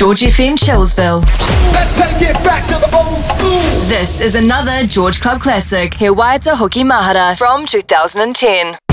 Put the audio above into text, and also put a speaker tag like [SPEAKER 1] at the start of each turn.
[SPEAKER 1] George FM Chillsville.
[SPEAKER 2] Let's take it back to the old school.
[SPEAKER 1] This is another George Club classic, He Waiata Hoki Mahara from 2010.